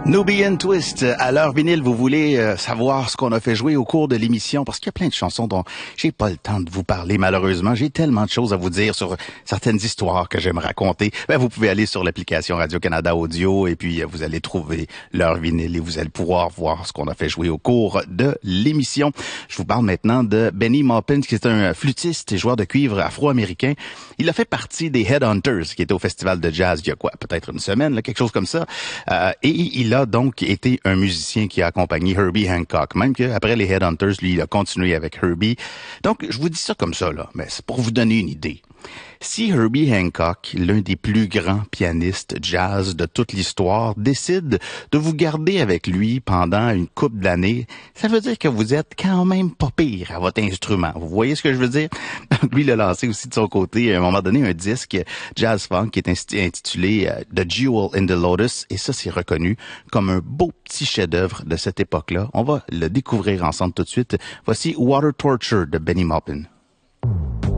Nubian Twist, à l'heure vinyle, vous voulez savoir ce qu'on a fait jouer au cours de l'émission, parce qu'il y a plein de chansons dont j'ai pas le temps de vous parler, malheureusement. J'ai tellement de choses à vous dire sur certaines histoires que j'aime raconter. Vous pouvez aller sur l'application Radio-Canada Audio et puis vous allez trouver l'heure vinyle et vous allez pouvoir voir ce qu'on a fait jouer au cours de l'émission. Je vous parle maintenant de Benny Maupin, qui est un flûtiste et joueur de cuivre afro-américain. Il a fait partie des Headhunters, qui étaient au Festival de Jazz il y a quoi, peut-être une semaine, là, quelque chose comme ça. Et il a donc été un musicien qui a accompagné Herbie Hancock. Même qu'après les Headhunters, lui, il a continué avec Herbie. Donc, je vous dis ça comme ça, là, mais c'est pour vous donner une idée. Si Herbie Hancock, l'un des plus grands pianistes jazz de toute l'histoire, décide de vous garder avec lui pendant une couple d'années, ça veut dire que vous êtes quand même pas pire à votre instrument. Vous voyez ce que je veux dire? Donc, lui, il a lancé aussi de son côté, à un moment donné, un disque jazz funk qui est intitulé The Jewel in the Lotus, et ça, c'est reconnu comme un beau petit chef-d'œuvre de cette époque-là. On va le découvrir ensemble tout de suite. Voici Water Torture de Benny Maupin.